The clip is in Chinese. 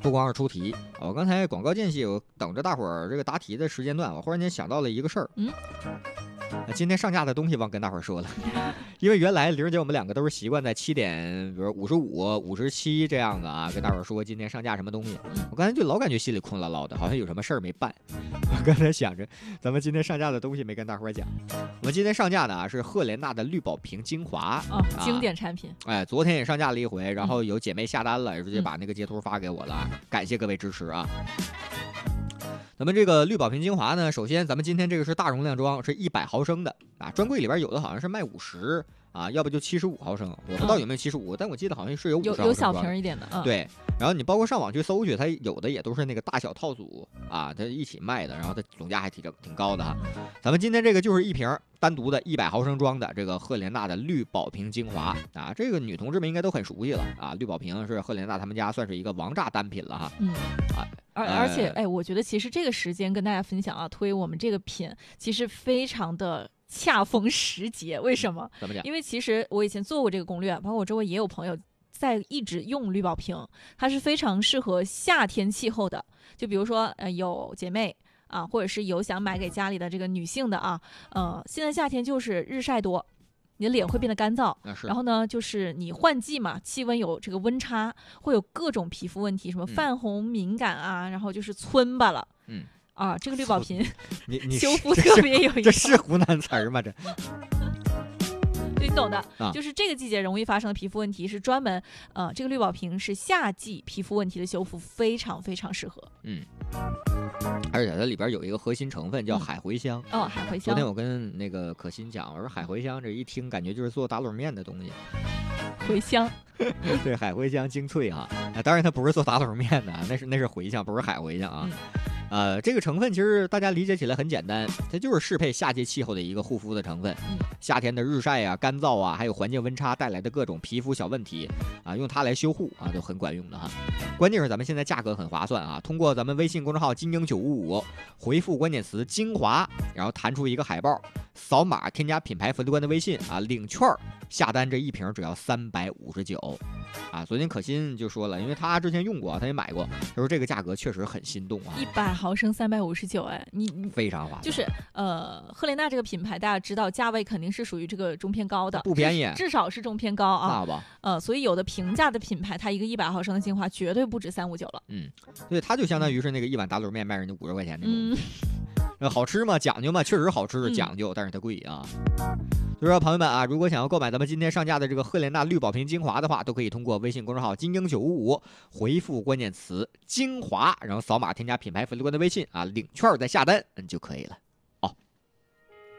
不光是出题，我刚才广告间隙，我等着大伙儿这个答题的时间段，我忽然间想到了一个事儿。今天上架的东西忘跟大伙儿说了，因为原来玲姐我们两个都是习惯在7点，比如55、57这样的啊，跟大伙儿说今天上架什么东西。我刚才就老感觉心里空落落的，好像有什么事儿没办。我刚才想着，咱们今天上架的东西没跟大伙儿讲。我们今天上架的啊是赫莲娜的绿宝瓶精华， 经典产品。 昨天也上架了一回，然后有姐妹下单了，直接把那个截图发给我了，感谢各位支持啊。咱们这个绿宝瓶精华呢，首先咱们今天这个是大容量装，是100毫升的啊，专柜里边有的好像是卖50啊，要不就75毫升，我不知道有没有75，但我记得好像是有50毫升有小瓶一点的， 对。然后你包括上网去搜去，它有的也都是那个大小套组啊，它一起卖的，然后它总价还挺高的哈。咱们今天这个就是一瓶单独的100毫升装的这个赫莲娜的绿宝瓶精华啊，这个女同志们应该都很熟悉了啊，绿宝瓶是赫莲娜他们家算是一个王炸单品了哈。 而且我觉得其实这个时间跟大家分享啊，推我们这个品其实非常的恰逢时节。为什么？ 怎么讲？ 因为其实我以前做过这个攻略，包括我周围也有朋友在一直用绿宝瓶，它是非常适合夏天气候的。就比如说有姐妹啊，或者是有想买给家里的这个女性的啊，现在夏天就是日晒多。你的脸会变得干燥，然后呢，就是你换季嘛，气温有这个温差，会有各种皮肤问题，什么泛红、敏感啊，然后就是皴巴了，这个绿宝瓶你修复特别有用， 这是湖南词儿吗？这。 你懂的，就是这个季节容易发生的皮肤问题是专门，这个绿宝瓶是夏季皮肤问题的修复，非常非常适合。 而且它里边有一个核心成分叫海茴香。 海茴香。 昨天我跟那个可心讲，我说海茴香这一听感觉就是做打卤面的东西。 茴香。 对，海茴香精粹哈，当然它不是做打卤面的，那是茴香，不是海茴香啊。这个成分其实大家理解起来很简单，它就是适配夏季气候的一个护肤的成分。夏天的日晒啊、干燥啊，还有环境温差带来的各种皮肤小问题啊，用它来修护啊，都很管用的哈。关键是咱们现在价格很划算啊，通过咱们微信公众号金鹰955回复关键词精华，然后弹出一个海报，扫码添加品牌粉丝官的微信啊，领券下单这一瓶只要359啊。昨天可心就说了，因为他之前用过，他也买过，他说这个价格确实很心动啊。 100毫升359，你非常划算。 就是赫莲娜这个品牌大家知道价位肯定是属于这个中偏高的， 不便宜， 至少是中偏高啊。 那吧。 所以有的平价的品牌，它一个100毫升的精华绝对不止359了。 对，它就相当于是那个一碗打卤面卖人家50块钱那种。好吃嘛，讲究嘛，确实好吃讲究，但是它贵啊。所以说朋友们啊，如果想要购买咱们今天上架的这个赫莲娜绿宝瓶精华的话，都可以通过微信公众号金鹰955回复关键词精华，然后扫码添加品牌粉丝官的微信啊，领券再下单就可以了。